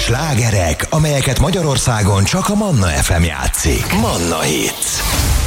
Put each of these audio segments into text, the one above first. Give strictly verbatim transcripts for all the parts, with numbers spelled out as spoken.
Slágerek, amelyeket Magyarországon csak a Manna ef em játszik. Manna Hits.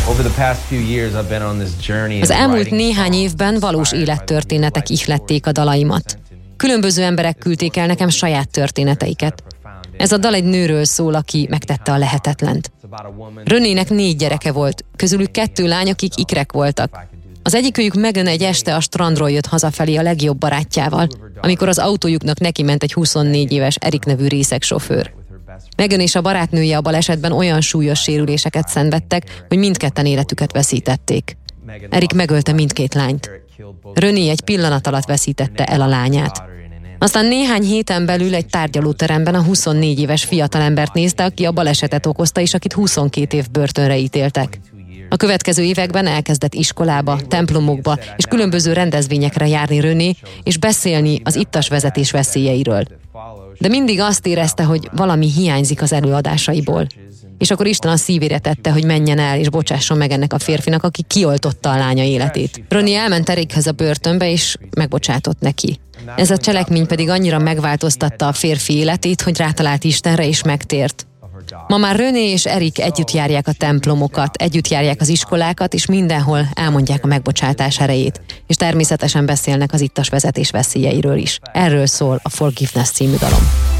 Az elmúlt néhány évben valós élettörténetek ihlették a dalaimat. Különböző emberek küldték el nekem saját történeteiket. Ez a dal egy nőről szól, aki megtette a lehetetlent. Renének négy gyereke volt, közülük kettő lány, akik ikrek voltak. Az egyikőjük Megan egy este a strandról jött hazafelé a legjobb barátjával, amikor az autójuknak neki ment egy huszonnégy éves Eric nevű részegsofőr. Megan és a barátnője a balesetben olyan súlyos sérüléseket szenvedtek, hogy mindketten életüket veszítették. Eric megölte mindkét lányt. René egy pillanat alatt veszítette el a lányát. Aztán néhány héten belül egy tárgyalóteremben a huszonnégy éves fiatalembert nézte, aki a balesetet okozta, és akit huszonkét év börtönre ítéltek. A következő években elkezdett iskolába, templomokba és különböző rendezvényekre járni René, és beszélni az ittas vezetés veszélyeiről. De mindig azt érezte, hogy valami hiányzik az előadásaiból. És akkor Isten a szívére tette, hogy menjen el és bocsásson meg ennek a férfinak, aki kioltotta a lánya életét. René elment Erichez a börtönbe, és megbocsátott neki. Ez a cselekmény pedig annyira megváltoztatta a férfi életét, hogy rátalált Istenre és megtért. Ma már René és Eric együtt járják a templomokat, együtt járják az iskolákat, és mindenhol elmondják a megbocsátás erejét. És természetesen beszélnek az ittas vezetés veszélyeiről is. Erről szól a Forgiveness című dalom.